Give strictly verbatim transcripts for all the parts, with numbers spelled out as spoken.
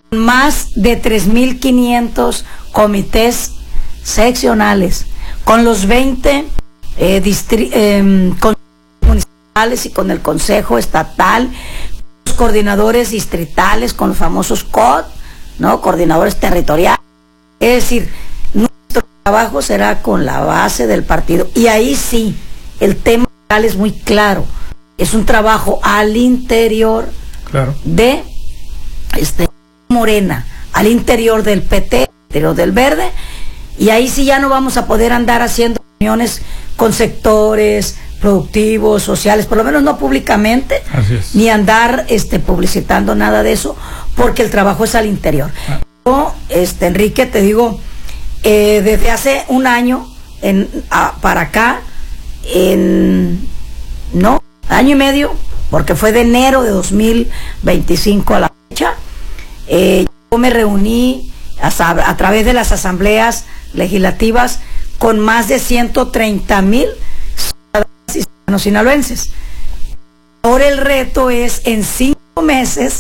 más de tres mil quinientos comités seccionales, con los veinte eh, distri- eh, con municipales y con el Consejo Estatal, los coordinadores distritales, con los famosos C O D, ¿no? Coordinadores territoriales. Es decir, nuestro trabajo será con la base del partido. Y ahí sí, el tema es muy claro. Es un trabajo al interior claro. de este, Morena, al interior del P T, al interior del Verde. Y ahí sí ya no vamos a poder andar haciendo reuniones con sectores productivos, sociales, por lo menos no públicamente, ni andar este, publicitando nada de eso, porque el trabajo es al interior. Ah. Yo, este, Enrique, te digo, eh, desde hace un año en, a, para acá, en, no, año y medio, porque fue de enero de dos mil veinticinco a la fecha, eh, yo me reuní a, a través de las asambleas legislativas con más de ciento treinta mil ciudadanos sinaloenses. Ahora el reto es en cinco meses,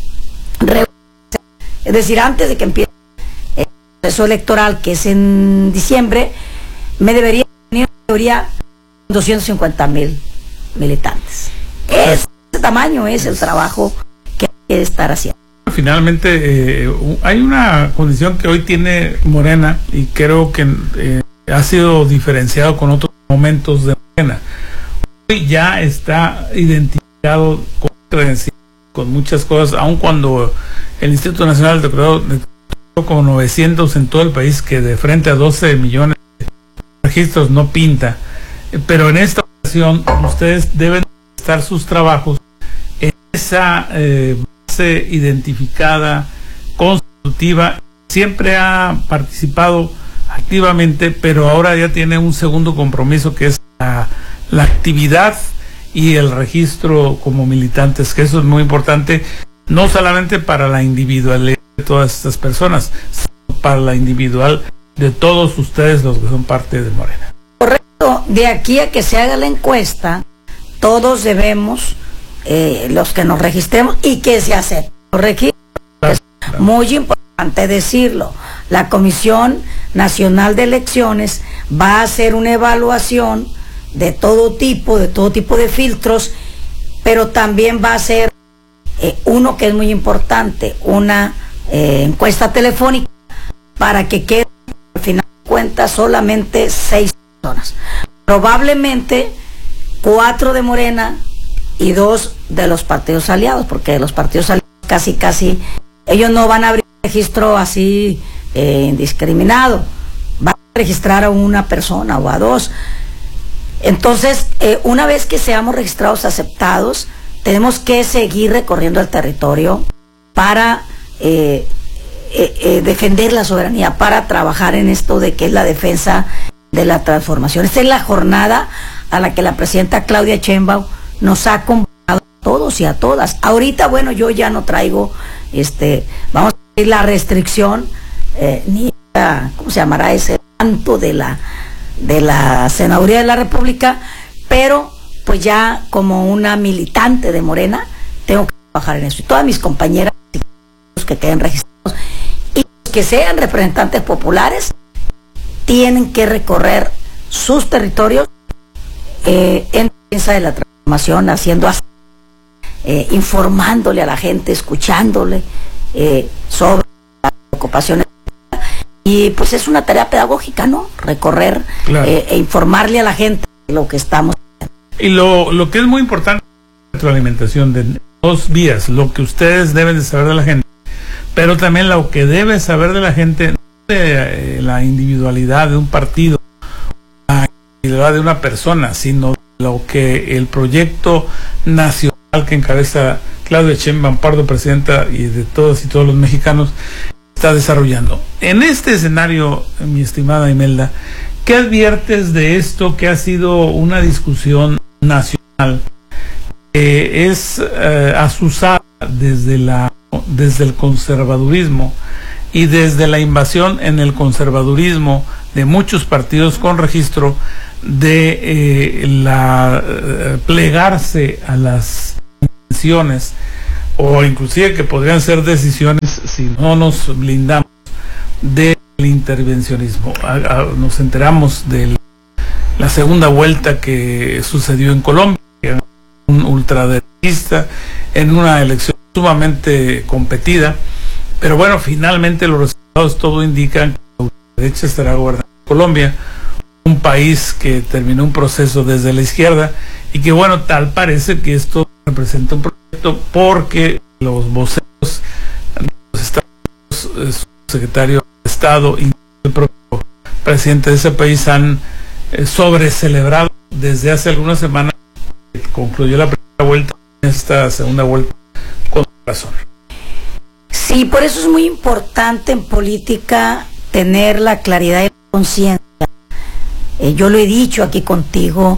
es decir, antes de que empiece el proceso electoral, que es en diciembre, me debería venir en teoría doscientos cincuenta mil militantes. Ese tamaño es el trabajo que hay que estar haciendo. Finalmente, eh, hay una condición que hoy tiene Morena y creo que eh, ha sido diferenciado con otros momentos de Morena. Hoy ya está identificado con credenciales, con muchas cosas, aun cuando el Instituto Nacional declaró como novecientos en todo el país, que de frente a doce millones de registros no pinta. Pero en esta ocasión ustedes deben estar sus trabajos en esa eh, base identificada, constitutiva. Siempre ha participado activamente, pero ahora ya tiene un segundo compromiso, que es la, la actividad y el registro como militantes, que eso es muy importante, no solamente para la individualidad de todas estas personas, sino para la individual de todos ustedes los que son parte de Morena. Correcto. De aquí a que se haga la encuesta, todos debemos, eh, los que nos registremos y que se acepten los registros. Claro, claro. Muy importante decirlo. La Comisión Nacional de Elecciones va a hacer una evaluación de todo tipo, de todo tipo de filtros, pero también va a ser eh, uno que es muy importante, una eh, encuesta telefónica, para que quede al final de cuentas solamente seis personas. Probablemente cuatro de Morena y dos de los partidos aliados, porque los partidos aliados casi casi, ellos no van a abrir registro así eh, indiscriminado, van a registrar a una persona o a dos. Entonces, eh, una vez que seamos registrados aceptados, tenemos que seguir recorriendo el territorio para eh, eh, eh, defender la soberanía, para trabajar en esto de que es la defensa de la transformación. Esta es la jornada a la que la presidenta Claudia Sheinbaum nos ha convocado a todos y a todas. Ahorita, bueno, yo ya no traigo, este, vamos a decir, la restricción, eh, ni la, ¿cómo se llamará ese tanto de la de la Senaduría de la República, pero pues ya como una militante de Morena tengo que trabajar en eso, y todas mis compañeras que queden registrados y que sean representantes populares tienen que recorrer sus territorios eh, en defensa de la transformación, haciendo así, eh, informándole a la gente, escuchándole eh, sobre las preocupaciones. Y pues es una tarea pedagógica, ¿no? Recorrer claro. eh, e informarle a la gente de lo que estamos haciendo. Y lo, lo que es muy importante es la retroalimentación de dos vías, lo que ustedes deben de saber de la gente, pero también lo que debe saber de la gente, no de eh, la individualidad de un partido, la individualidad de una persona, sino lo que el proyecto nacional que encabeza Claudia Sheinbaum Pardo, presidenta, y de todos y todos los mexicanos, está desarrollando. En este escenario, mi estimada Imelda, ¿qué adviertes de esto que ha sido una discusión nacional? Eh, es eh, azuzada desde, la, desde el conservadurismo y desde la invasión en el conservadurismo de muchos partidos con registro de eh, la eh, plegarse a las intenciones o inclusive que podrían ser decisiones si no nos blindamos del intervencionismo. A, a, nos enteramos de la segunda vuelta que sucedió en Colombia, un ultraderechista en una elección sumamente competida, pero bueno, finalmente los resultados todo indican que la ultraderecha estará gobernando Colombia, un país que terminó un proceso desde la izquierda y que bueno, tal parece que esto representa un proyecto porque los voceros de los estados, su secretario de Estado y el propio presidente de ese país han eh, sobrecelebrado desde hace algunas semanas que concluyó la primera vuelta, esta segunda vuelta con razón. Sí, por eso es muy importante en política tener la claridad y la conciencia. Eh, yo lo he dicho aquí contigo,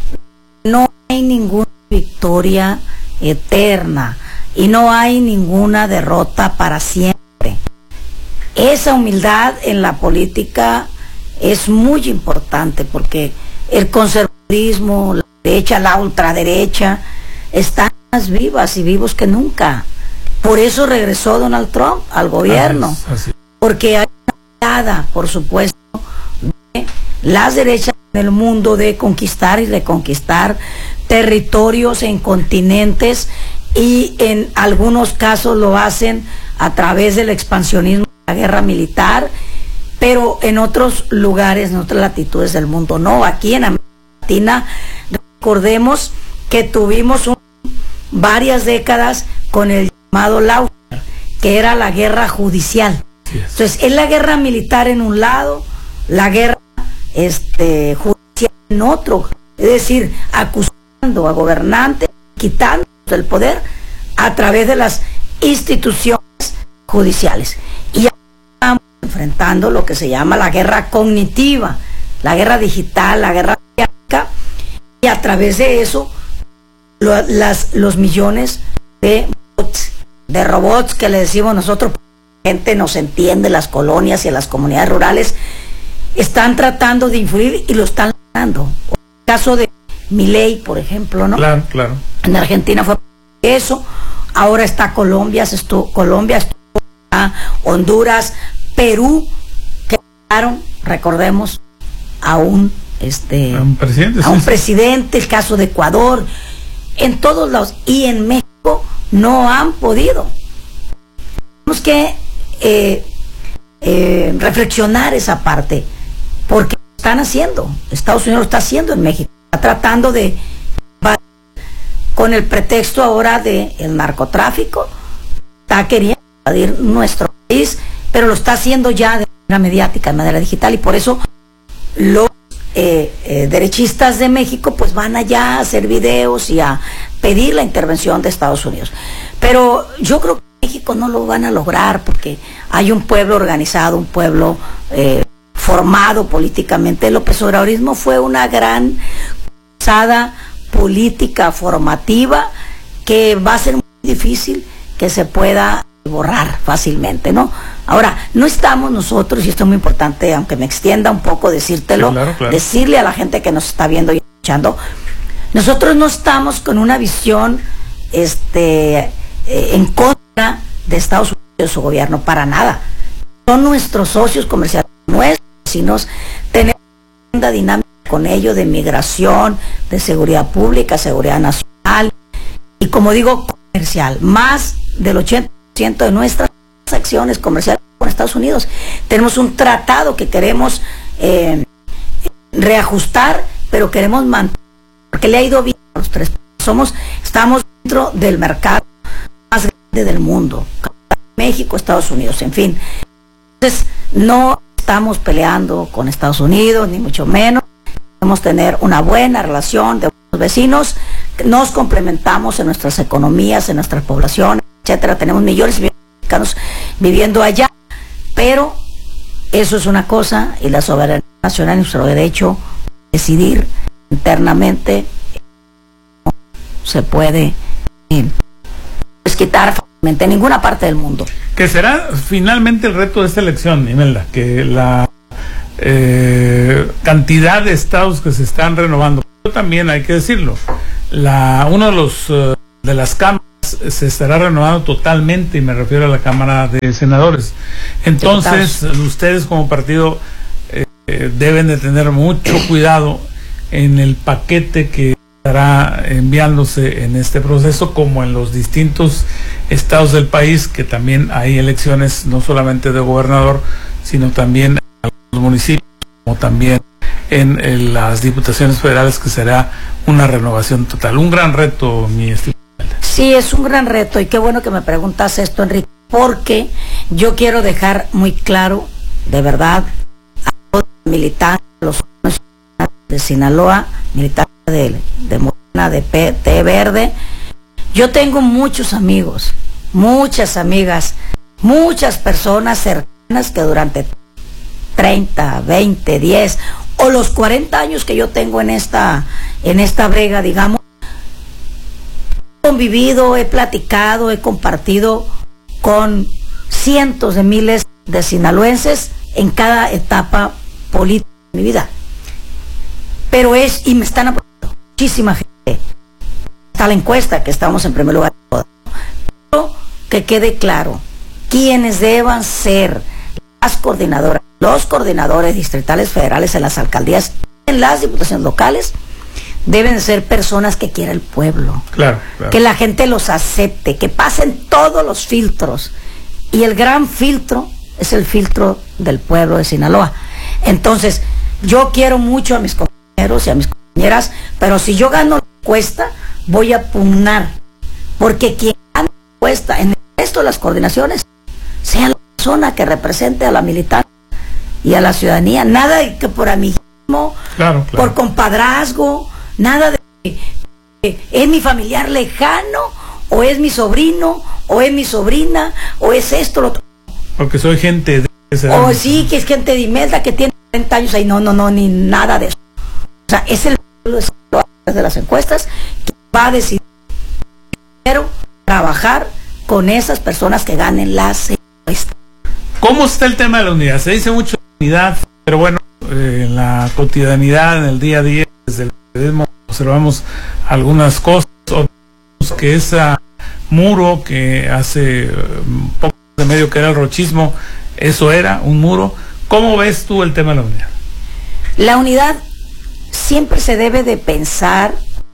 no hay ninguna victoria eterna y no hay ninguna derrota para siempre. Esa humildad en la política es muy importante porque el conservadurismo, la derecha, la ultraderecha, están más vivas y vivos que nunca. Por eso regresó Donald Trump al gobierno, Así es, así. Porque hay una mirada, por supuesto, de las derechas en el mundo de conquistar y reconquistar territorios en continentes, y en algunos casos lo hacen a través del expansionismo, la guerra militar, pero en otros lugares, en otras latitudes del mundo no. Aquí en América Latina, recordemos que tuvimos un, varias décadas con el llamado Lawfare, que era la guerra judicial. Yes. Entonces, es la guerra militar en un lado, la guerra este, judicial en otro, es decir, acusando a gobernantes, quitando el poder a través de las instituciones judiciales. Y estamos enfrentando lo que se llama la guerra cognitiva, la guerra digital, la guerra mediática, y a través de eso lo, las, los millones de bots, de robots que le decimos nosotros, la gente nos entiende, las colonias y las comunidades rurales, están tratando de influir y lo están logrando. El caso de Milei, por ejemplo, ¿no? Claro, claro. En Argentina fue eso, ahora está Colombia, estuvo, Colombia, estuvo, Honduras, Perú, que llegaron, recordemos, a un este a un presidente, a sí, un sí. presidente, el caso de Ecuador, en todos lados, y en México no han podido. Tenemos que eh, eh, reflexionar esa parte, porque lo están haciendo, Estados Unidos lo está haciendo en México, está tratando de, con el pretexto ahora del narcotráfico, está queriendo invadir nuestro país, pero lo está haciendo ya de manera mediática, de manera digital, y por eso los eh, eh, derechistas de México pues van allá a hacer videos y a pedir la intervención de Estados Unidos. Pero yo creo que en México no lo van a lograr, porque hay un pueblo organizado, un pueblo eh, formado políticamente. El López Obradorismo fue una gran cruzada política formativa que va a ser muy difícil que se pueda borrar fácilmente, ¿no? Ahora, no estamos nosotros, y esto es muy importante, aunque me extienda un poco decírtelo, Sí, claro, claro. decirle a la gente que nos está viendo y escuchando, nosotros no estamos con una visión este eh, en contra de Estados Unidos y de su gobierno, para nada. Son nuestros socios comerciales, nuestros vecinos, tenemos una dinámica con ellos de migración, de seguridad pública, seguridad nacional, y como digo, comercial. Más del ochenta por ciento de nuestras acciones comerciales con Estados Unidos. Tenemos un tratado que queremos eh, reajustar, pero queremos mantener, porque le ha ido bien a los tres. Somos, estamos dentro del mercado más grande del mundo, México, Estados Unidos, en fin. Entonces, no estamos peleando con Estados Unidos, ni mucho menos. Debemos tener una buena relación de buenos vecinos, nos complementamos en nuestras economías, en nuestras poblaciones, etcétera. Tenemos millones de mexicanos viviendo allá, pero eso es una cosa, y la soberanía nacional y nuestro derecho a decidir internamente no se puede eh, pues, quitar fácilmente en ninguna parte del mundo. Que será finalmente el reto de esta elección, Imelda, que la eh, cantidad de estados que se están renovando. Pero también hay que decirlo, la uno de los uh, de las cámaras además se estará renovando totalmente, y me refiero a la Cámara de Senadores. Entonces, ustedes como partido eh, deben de tener mucho cuidado en el paquete que estará enviándose en este proceso, como en los distintos estados del país, que también hay elecciones no solamente de gobernador, sino también en los municipios, como también en, en las diputaciones federales, que será una renovación total. Un gran reto, mi estimado. Sí, es un gran reto, y qué bueno que me preguntas esto, Enrique, porque yo quiero dejar muy claro, de verdad, a todos los militantes, los de Sinaloa, militantes de, de Morena, de P T Verde. Yo tengo muchos amigos, muchas amigas, muchas personas cercanas que durante treinta, veinte, diez o los cuarenta años que yo tengo en esta, en esta brega, digamos, he convivido, he platicado, he compartido con cientos de miles de sinaloenses en cada etapa política de mi vida. Pero es, y me están apoyando muchísima gente. Está la encuesta, que estamos en primer lugar. Pero que quede claro, quienes deban ser las coordinadoras, los coordinadores distritales federales en las alcaldías, en las diputaciones locales, deben ser personas que quiera el pueblo. Claro, claro. Que la gente los acepte, que pasen todos los filtros. Y el gran filtro es el filtro del pueblo de Sinaloa. Entonces, yo quiero mucho a mis compañeros y a mis compañeras, pero si yo gano la encuesta, voy a pugnar, porque quien gana la encuesta en el resto de las coordinaciones sea la persona que represente a la militancia y a la ciudadanía, nada de que por amiguismo, claro, claro, por compadrazgo, nada de que es mi familiar lejano, o es mi sobrino, o es mi sobrina, o es esto, lo otro. Porque soy gente de ese o sí, que es gente de Imelda que tiene cuarenta años ahí, no, no, no, ni nada de eso. O sea, es el pueblo de las encuestas que va a decidir primero trabajar con esas personas que ganen las encuestas. ¿Cómo está el tema de la unidad? Se dice mucho de unidad, pero bueno, eh, en la cotidianidad, en el día a día, desde el periodismo observamos algunas cosas, que ese muro que hace un poco de medio que era el rochismo, eso era un muro. ¿Cómo ves tú el tema de la unidad? La unidad siempre se debe de pensar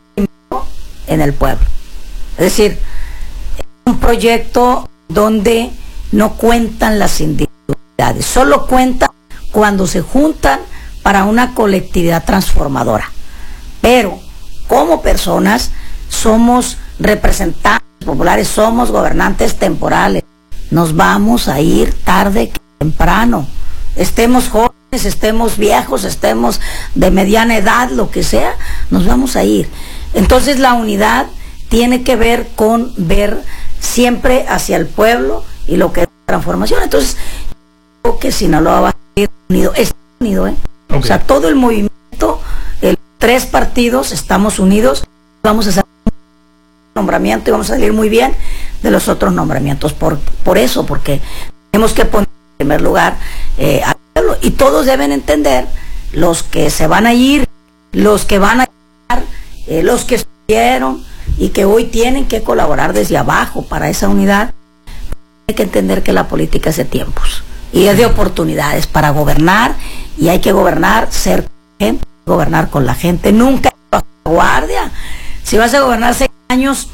en el pueblo. Es decir, es un proyecto donde no cuentan las individualidades, solo cuentan cuando se juntan para una colectividad transformadora. Pero como personas somos representantes populares, somos gobernantes temporales. Nos vamos a ir tarde que temprano. Estemos jóvenes, estemos viejos, estemos de mediana edad, lo que sea, nos vamos a ir. Entonces la unidad tiene que ver con ver siempre hacia el pueblo y lo que es transformación. Entonces, creo que Sinaloa va a ser unido, está unido, ¿eh? Okay. O sea, todo el movimiento, el tres partidos, estamos unidos, vamos a hacer un nombramiento y vamos a salir muy bien de los otros nombramientos. Por, por eso, porque tenemos que poner en primer lugar eh, al pueblo, y todos deben entender, los que se van a ir, los que van a llegar, eh, los que estuvieron y que hoy tienen que colaborar desde abajo para esa unidad. Hay que entender que la política es de tiempos y es de oportunidades para gobernar, y hay que gobernar, ser gente, gobernar con la gente, nunca a la guardia. Si vas a gobernar seis años,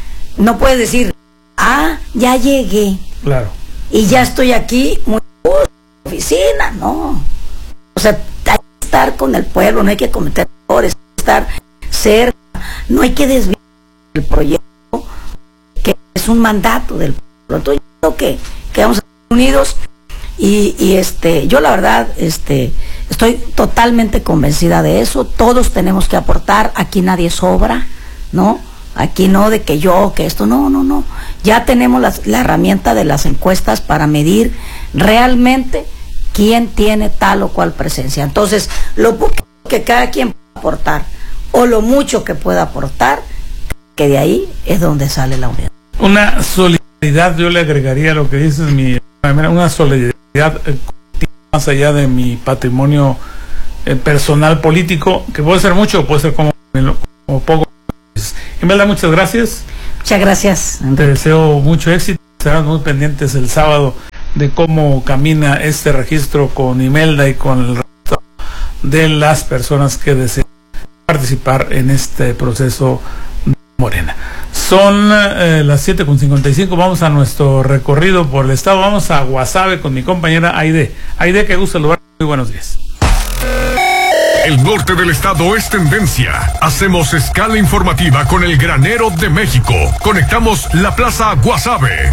no puedes decir, ah, ya llegué. Claro. Y ya estoy aquí, muy en la oficina, no. O sea, hay que estar con el pueblo, no hay que cometer errores, hay que estar cerca, no hay que desviar el proyecto, que es un mandato del pueblo. Entonces, yo creo que, que vamos a estar unidos, y, y este, yo la verdad, este, estoy totalmente convencida de eso. Todos tenemos que aportar, aquí nadie sobra, ¿no? Aquí no de que yo, que esto, no, no, no. Ya tenemos la, la herramienta de las encuestas para medir realmente quién tiene tal o cual presencia. Entonces, lo poco que cada quien pueda aportar, o lo mucho que pueda aportar, que de ahí es donde sale la unidad. Una solidaridad, yo le agregaría lo que dices, mi, una solidaridad eh, más allá de mi patrimonio eh, personal político, que puede ser mucho, puede ser como, como poco. Imelda, muchas gracias. Muchas gracias, Te Enrique. deseo mucho éxito. Estarán muy pendientes el sábado de cómo camina este registro con Imelda y con el resto de las personas que desean participar en este proceso de Morena. Son eh, las siete con cincuenta y cinco. Vamos a nuestro recorrido por el estado. Vamos a Guasave con mi compañera Aide. Aide, qué gusto saludar. Muy buenos días. El norte del estado es tendencia. Hacemos escala informativa con el granero de México. Conectamos la plaza Guasave.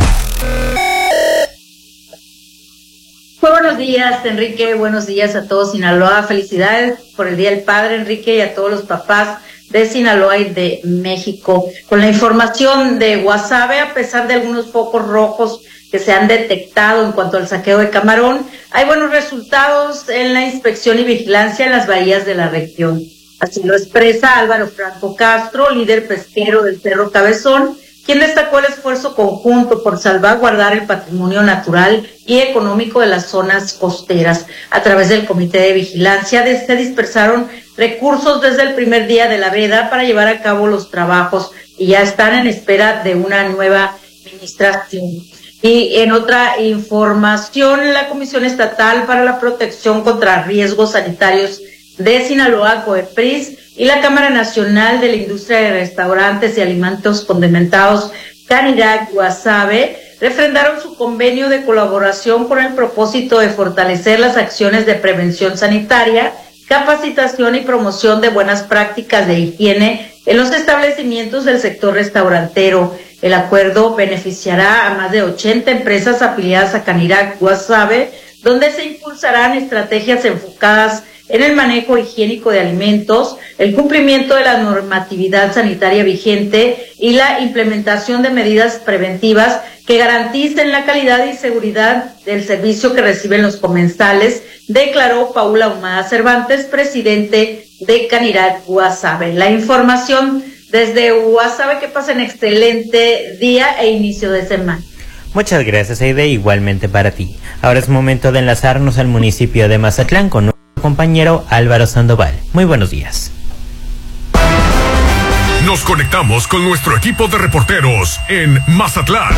Muy buenos días, Enrique. Buenos días a todos Sinaloa. Felicidades por el Día del Padre, Enrique, y a todos los papás de Sinaloa y de México. Con la información de Guasave, a pesar de algunos focos rojos que se han detectado en cuanto al saqueo de camarón, hay buenos resultados en la inspección y vigilancia en las bahías de la región. Así lo expresa Álvaro Franco Castro, líder pesquero del Cerro Cabezón, quien destacó el esfuerzo conjunto por salvaguardar el patrimonio natural y económico de las zonas costeras. A través del Comité de Vigilancia se dispersaron recursos desde el primer día de la veda para llevar a cabo los trabajos y ya están en espera de una nueva administración. Y en otra información, la Comisión Estatal para la Protección contra Riesgos Sanitarios de Sinaloa, COEPRIS, y la Cámara Nacional de la Industria de Restaurantes y Alimentos Condimentados, Canirac Guasave, refrendaron su convenio de colaboración con el propósito de fortalecer las acciones de prevención sanitaria, capacitación y promoción de buenas prácticas de higiene en los establecimientos del sector restaurantero. El acuerdo beneficiará a más de ochenta empresas afiliadas a Canirac Guasave, donde se impulsarán estrategias enfocadas en el manejo higiénico de alimentos, el cumplimiento de la normatividad sanitaria vigente y la implementación de medidas preventivas que garanticen la calidad y seguridad del servicio que reciben los comensales, declaró Paula Ahumada Cervantes, presidente de Canirac Guasave. La información desde Guasave, que pasen excelente día e inicio de semana. Muchas gracias, Aide, igualmente para ti. Ahora es momento de enlazarnos al municipio de Mazatlán con nuestro compañero Álvaro Sandoval. Muy buenos días. Nos conectamos con nuestro equipo de reporteros en Mazatlán.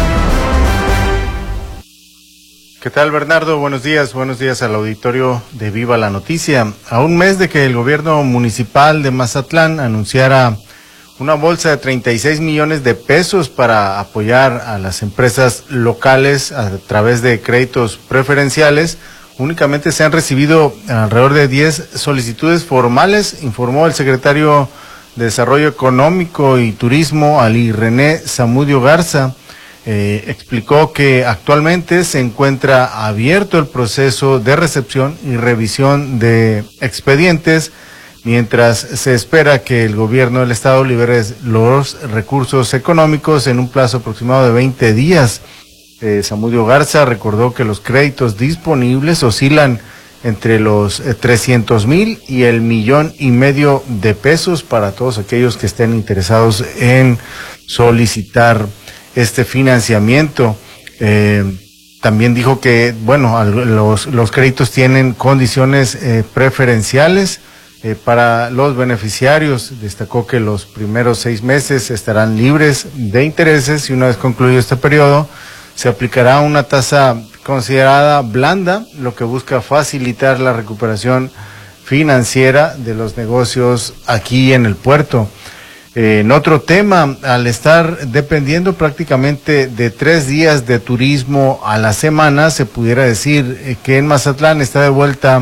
¿Qué tal, Bernardo? Buenos días, buenos días al auditorio de Viva la Noticia. A un mes de que el gobierno municipal de Mazatlán anunciara una bolsa de treinta y seis millones de pesos para apoyar a las empresas locales a través de créditos preferenciales, únicamente se han recibido alrededor de diez solicitudes formales, informó el secretario de Desarrollo Económico y Turismo, Ali René Zamudio Garza. Eh, explicó que actualmente se encuentra abierto el proceso de recepción y revisión de expedientes, mientras se espera que el gobierno del estado libere los recursos económicos en un plazo aproximado de veinte días. Eh, Zamudio Garza recordó que los créditos disponibles oscilan entre los eh, trescientos mil y el millón y medio de pesos para todos aquellos que estén interesados en solicitar este financiamiento. Eh, también dijo que, bueno, los, los créditos tienen condiciones eh, preferenciales eh, para los beneficiarios. Destacó que los primeros seis meses estarán libres de intereses y una vez concluido este periodo se aplicará una tasa considerada blanda, lo que busca facilitar la recuperación financiera de los negocios aquí en el puerto. Eh, en otro tema, al estar dependiendo prácticamente de tres días de turismo a la semana, se pudiera decir eh, que en Mazatlán está de vuelta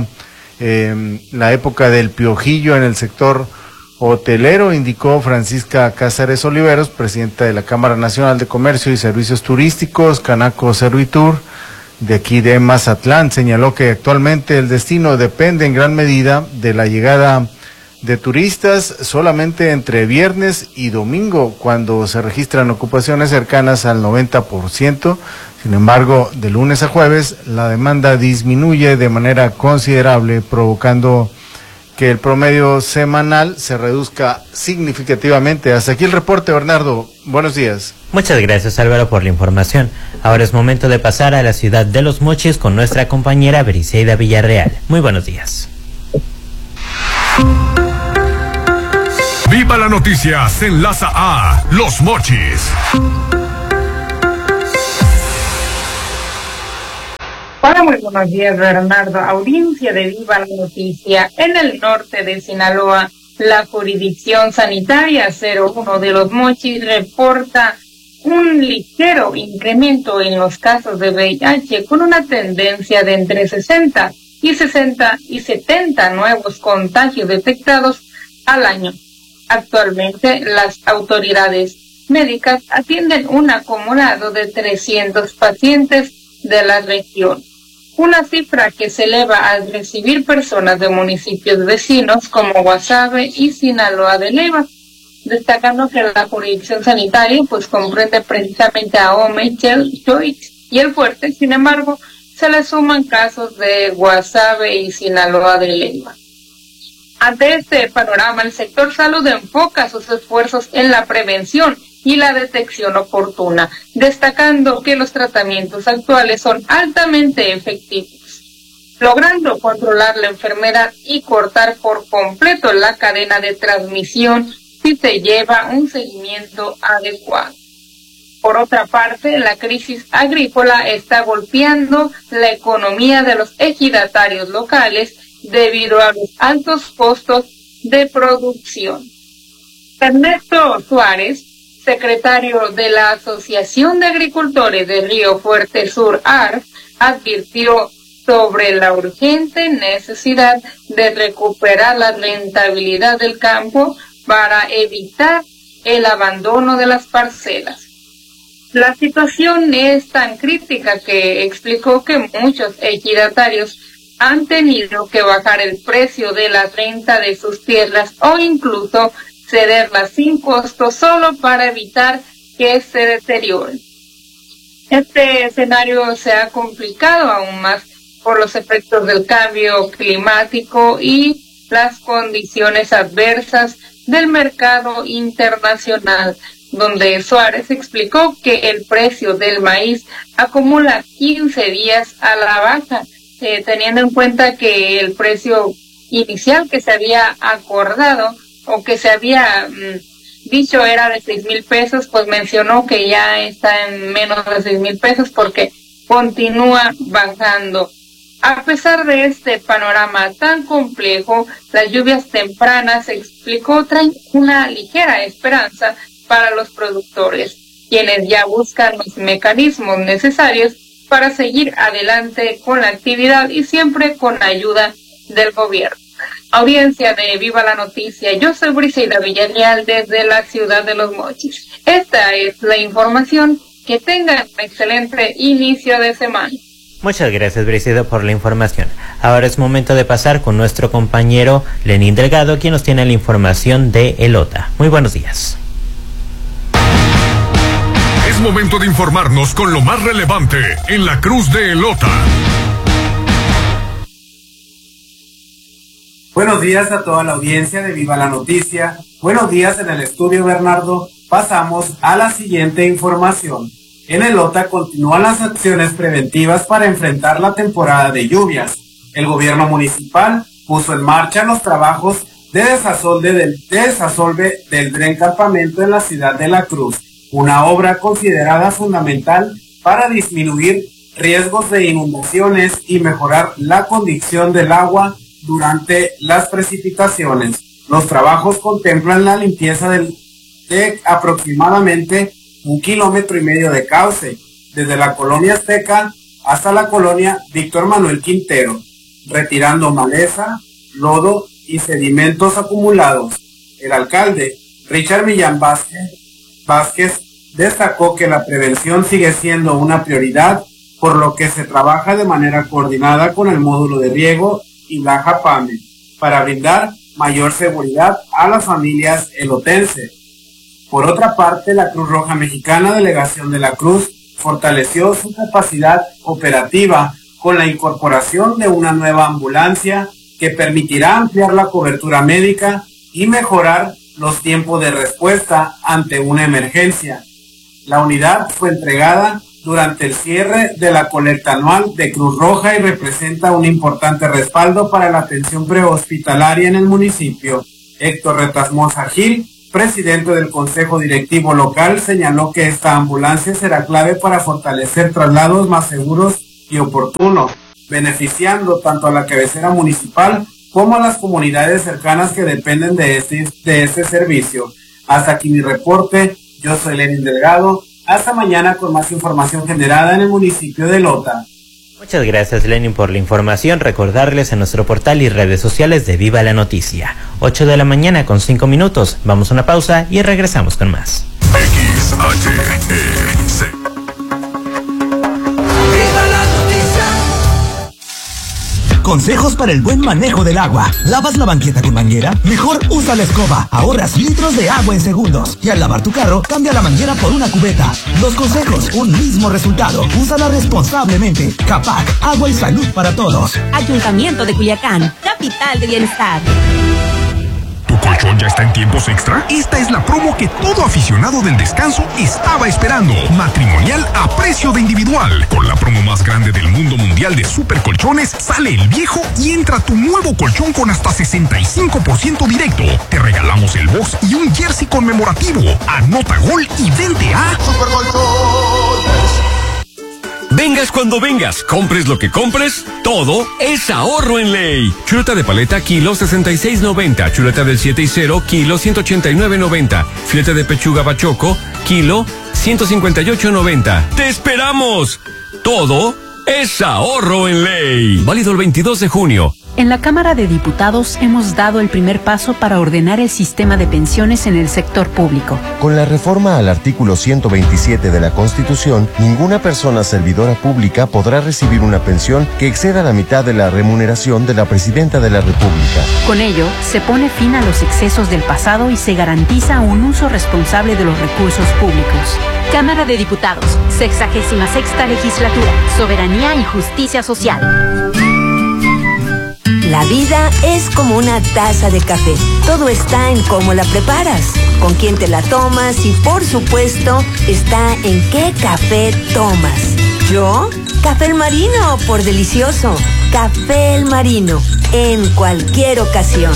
eh, la época del piojillo en el sector hotelero, indicó Francisca Cázares Oliveros, presidenta de la Cámara Nacional de Comercio y Servicios Turísticos, Canaco Servitur, de aquí de Mazatlán. Señaló que actualmente el destino depende en gran medida de la llegada de turistas solamente entre viernes y domingo, cuando se registran ocupaciones cercanas al noventa por ciento. Sin embargo, de lunes a jueves la demanda disminuye de manera considerable, provocando que el promedio semanal se reduzca significativamente. Hasta aquí el reporte, Bernardo. Buenos días. Muchas gracias, Álvaro, por la información. Ahora es momento de pasar a la ciudad de Los Mochis con nuestra compañera Briseida Villarreal. Muy buenos días. Viva la Noticia se enlaza a Los Mochis. Hola, muy buenos días, Bernardo. Audiencia de Viva la Noticia. En el norte de Sinaloa, la jurisdicción sanitaria cero uno de Los Mochis reporta un ligero incremento en los casos de V I H con una tendencia de entre sesenta y sesenta y setenta nuevos contagios detectados al año. Actualmente, las autoridades médicas atienden un acumulado de trescientos pacientes de la región, una cifra que se eleva al recibir personas de municipios vecinos como Guasave y Sinaloa de Leyva, destacando que la jurisdicción sanitaria pues comprende precisamente a Ome, Choix y El Fuerte. Sin embargo, se le suman casos de Guasave y Sinaloa de Leyva. Ante este panorama, el sector salud enfoca sus esfuerzos en la prevención y la detección oportuna, destacando que los tratamientos actuales son altamente efectivos, logrando controlar la enfermedad y cortar por completo la cadena de transmisión si se lleva un seguimiento adecuado. Por otra parte, la crisis agrícola está golpeando la economía de los ejidatarios locales debido a los altos costos de producción. Ernesto Suárez, secretario de la Asociación de Agricultores de Río Fuerte Sur, A R F, advirtió sobre la urgente necesidad de recuperar la rentabilidad del campo para evitar el abandono de las parcelas. La situación es tan crítica que explicó que muchos ejidatarios han tenido que bajar el precio de la renta de sus tierras o incluso cederlas sin costo solo para evitar que se deterioren. Este escenario se ha complicado aún más por los efectos del cambio climático y las condiciones adversas del mercado internacional, donde Suárez explicó que el precio del maíz acumula quince días a la baja, eh, teniendo en cuenta que el precio inicial que se había acordado o que se había mmm, dicho era de seis mil pesos, pues mencionó que ya está en menos de seis mil pesos porque continúa bajando. A pesar de este panorama tan complejo, las lluvias tempranas, explicó, traen una ligera esperanza para los productores, quienes ya buscan los mecanismos necesarios para seguir adelante con la actividad y siempre con ayuda del gobierno. Audiencia de Viva la Noticia, yo soy Briseida Villarreal desde la ciudad de Los Mochis. Esta es la información. Que tengan un excelente inicio de semana. Muchas gracias, Briseida, por la información. Ahora es momento de pasar con nuestro compañero Lenín Delgado, quien nos tiene la información de Elota. Muy buenos días. Es momento de informarnos con lo más relevante en la Cruz de Elota. Buenos días a toda la audiencia de Viva la Noticia. Buenos días en el estudio, Bernardo. Pasamos a la siguiente información. En Elota continúan las acciones preventivas para enfrentar la temporada de lluvias. El gobierno municipal puso en marcha los trabajos de desasolve del, de desasolve del Dren Campamento en la ciudad de La Cruz, una obra considerada fundamental para disminuir riesgos de inundaciones y mejorar la condición del agua durante las precipitaciones. Los trabajos contemplan la limpieza del, de aproximadamente un kilómetro y medio de cauce, desde la colonia Azteca hasta la colonia Víctor Manuel Quintero, retirando maleza, lodo y sedimentos acumulados. El alcalde, Richard Millán Vázquez, Vázquez, destacó que la prevención sigue siendo una prioridad, por lo que se trabaja de manera coordinada con el módulo de riego y la JAPAME, para brindar mayor seguridad a las familias elotenses. Por otra parte, la Cruz Roja Mexicana, Delegación de La Cruz, fortaleció su capacidad operativa con la incorporación de una nueva ambulancia que permitirá ampliar la cobertura médica y mejorar los tiempos de respuesta ante una emergencia. La unidad fue entregada durante el cierre de la colecta anual de Cruz Roja y representa un importante respaldo para la atención prehospitalaria en el municipio. Héctor Retasmosa Gil, presidente del Consejo Directivo Local, señaló que esta ambulancia será clave para fortalecer traslados más seguros y oportunos, beneficiando tanto a la cabecera municipal como a las comunidades cercanas que dependen de este, de este servicio. Hasta aquí mi reporte, yo soy Lenin Delgado, hasta mañana con más información generada en el municipio de Lota. Muchas gracias, Lenin, por la información. Recordarles en nuestro portal y redes sociales de Viva la Noticia. ocho de la mañana con cinco minutos. Vamos a una pausa y regresamos con más. X H E C. Consejos para el buen manejo del agua. ¿Lavas la banqueta con manguera? Mejor usa la escoba. Ahorras litros de agua en segundos. Y al lavar tu carro, cambia la manguera por una cubeta. Dos consejos, un mismo resultado. Úsala responsablemente. Capac, agua y salud para todos. Ayuntamiento de Culiacán, capital de bienestar. ¿Tu colchón ya está en tiempos extra? Esta es la promo que todo aficionado del descanso estaba esperando. Matrimonial a precio de individual. Con la promo más grande del mundo mundial de super colchones, sale el viejo y entra tu nuevo colchón con hasta sesenta y cinco por ciento directo. Te regalamos el box y un jersey conmemorativo. Anota gol y vente a Super Colchones. Vengas cuando vengas, compres lo que compres, todo es ahorro en ley. Chuleta de paleta, kilo sesenta y seis noventa. Chuleta del siete y cero, kilo ciento ochenta y nueve noventa. Filete de pechuga bachoco, kilo ciento cincuenta y ocho noventa. ¡Te esperamos! Todo es ahorro en ley. Válido el veintidós de junio. En la Cámara de Diputados hemos dado el primer paso para ordenar el sistema de pensiones en el sector público. Con la reforma al artículo ciento veintisiete de la Constitución, ninguna persona servidora pública podrá recibir una pensión que exceda la mitad de la remuneración de la Presidenta de la República. Con ello, se pone fin a los excesos del pasado y se garantiza un uso responsable de los recursos públicos. Cámara de Diputados, sexagésima sexta legislatura, soberanía y justicia social. La vida es como una taza de café. Todo está en cómo la preparas, con quién te la tomas y, por supuesto, está en qué café tomas. ¿Yo? Café El Marino, por delicioso. Café El Marino, en cualquier ocasión.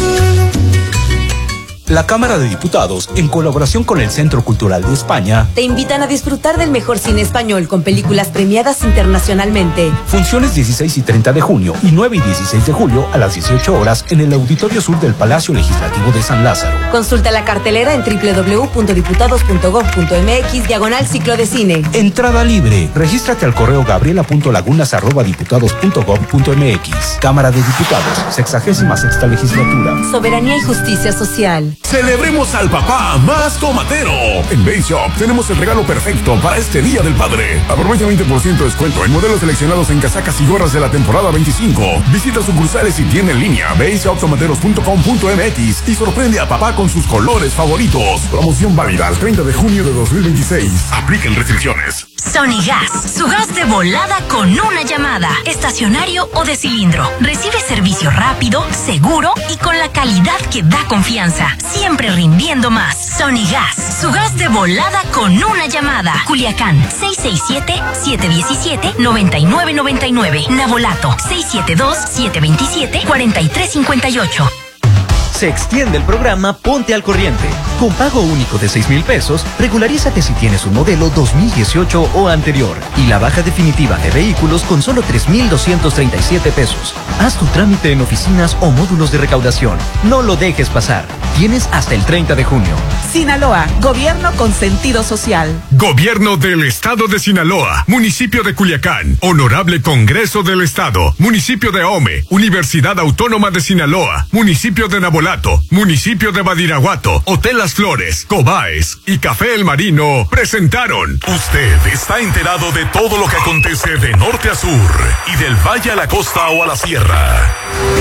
La Cámara de Diputados, en colaboración con el Centro Cultural de España, te invitan a disfrutar del mejor cine español con películas premiadas internacionalmente. Funciones dieciséis y treinta de junio y nueve y dieciséis de julio a las dieciocho horas en el Auditorio Sur del Palacio Legislativo de San Lázaro. Consulta la cartelera en doble u doble u doble u punto diputados punto gob punto mx diagonal ciclo de cine. Entrada libre. Regístrate al correo gabriela punto lagunas arroba diputados punto gob punto mx. Cámara de Diputados, sexagésima sexta legislatura. Soberanía y justicia social. Celebremos al papá más tomatero. En Base Shop tenemos el regalo perfecto para este Día del Padre. Aprovecha veinte por ciento de descuento en modelos seleccionados en casacas y gorras de la temporada veinticinco. Visita sucursales y tienda en línea base shop tomateros punto com punto mx y sorprende a papá con sus colores favoritos. Promoción válida al treinta de junio de dos mil veintiséis. Apliquen restricciones. Sonigas, su gas de volada con una llamada, estacionario o de cilindro. Recibe servicio rápido, seguro y con la calidad que da confianza. Siempre rindiendo más. Sonigas, su gas de volada con una llamada. Culiacán, seis seis siete, siete uno siete, nueve nueve nueve nueve. Navolato, seis siete dos, siete dos siete, cuatro tres cinco ocho. Se extiende el programa Ponte al Corriente. Con pago único de seis mil pesos, regularízate si tienes un modelo dos mil dieciocho o anterior. Y la baja definitiva de vehículos con solo tres mil doscientos treinta y siete pesos. Haz tu trámite en oficinas o módulos de recaudación. No lo dejes pasar. Tienes hasta el treinta de junio. Sinaloa, gobierno con sentido social. Gobierno del Estado de Sinaloa, municipio de Culiacán, Honorable Congreso del Estado, municipio de Ahome, Universidad Autónoma de Sinaloa, municipio de Navolato, municipio de Badiraguato, Hotel Las Flores, Cobaes y Café El Marino presentaron. Usted está enterado de todo lo que acontece de norte a sur y del valle a la costa o a la sierra.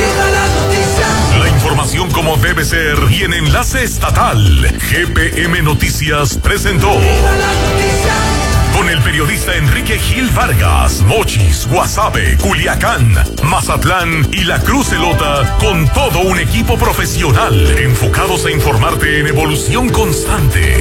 La información como debe ser y en enlace estatal. G P M Noticias presentó. Con el periodista Enrique Gil Vargas, Mochis, Guasave, Culiacán, Mazatlán y La Cruz Elota, con todo un equipo profesional enfocados a informarte en evolución constante.